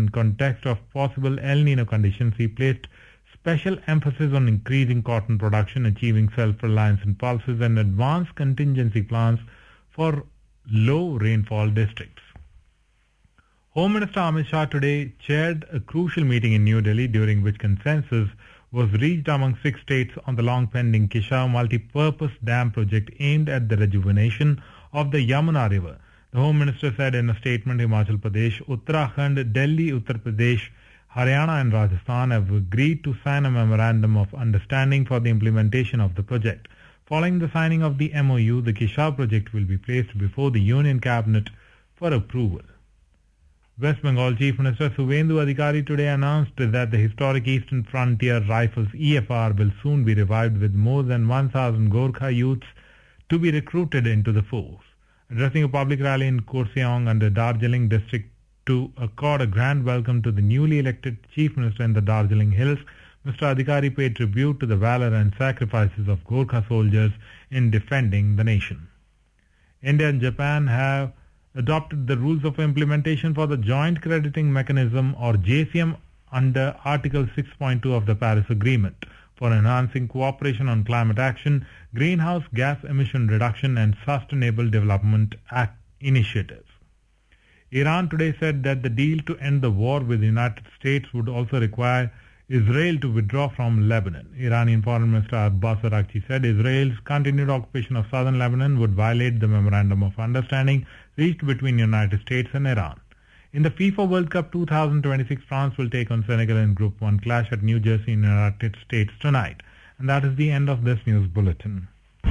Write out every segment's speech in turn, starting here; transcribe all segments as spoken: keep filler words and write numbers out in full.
in context of possible El Nino conditions, he placed special emphasis on increasing cotton production, achieving self-reliance in pulses, and advanced contingency plans for low rainfall districts. Home Minister Amit Shah today chaired a crucial meeting in New Delhi, during which consensus was reached among six states on the long-pending Kishav multi-purpose dam project aimed at the rejuvenation of the Yamuna River. The Home Minister said in a statement, Himachal Pradesh, Uttarakhand, Delhi, Uttar Pradesh, Haryana and Rajasthan have agreed to sign a memorandum of understanding for the implementation of the project. Following the signing of the M O U, the Kishav project will be placed before the Union Cabinet for approval. West Bengal Chief Minister Suvendu Adhikari today announced that the historic Eastern Frontier Rifles E F R will soon be revived, with more than one thousand Gorkha youths to be recruited into the force. Addressing a public rally in Kurseong under Darjeeling district to accord a grand welcome to the newly elected Chief Minister in the Darjeeling Hills, Mister Adhikari paid tribute to the valor and sacrifices of Gorkha soldiers in defending the nation. India and Japan have adopted the rules of implementation for the Joint Crediting Mechanism, or J C M, under Article six point two of the Paris Agreement for enhancing cooperation on climate action, greenhouse gas emission reduction and sustainable development act initiatives. Iran today said that the deal to end the war with the United States would also require Israel to withdraw from Lebanon. Iranian Foreign Minister Abbas Araghchi said Israel's continued occupation of southern Lebanon would violate the Memorandum of Understanding reached between the United States and Iran. In the FIFA World Cup twenty twenty-six, France will take on Senegal in Group one clash at New Jersey in the United States tonight. And that is the end of this news bulletin.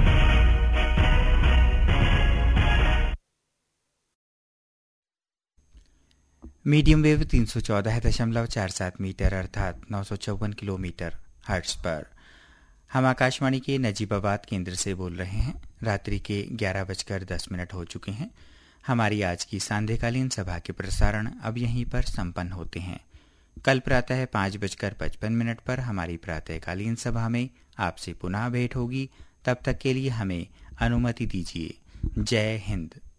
Medium wave तीन सौ चौदह दशमलव चार सात metre अर्थात नौ सौ चौवन kilometre hertz पर हम आकाशवाणी के नजीबाबाद केंद्र से बोल रहे हैं। रात्रि के ग्यारह बजकर दस मिनट हो चुके हैं। हमारी आज की सांध्यकालीन सभा के प्रसारण अब यहीं पर संपन्न होते हैं। कल प्रातः पाँच बजकर पचपन मिनट पर हमारी प्रातःकालीन सभा में आपसे पुनः भेंट होगी। तब तक के लिए हमें अनुमति दीजिए। जय हिंद।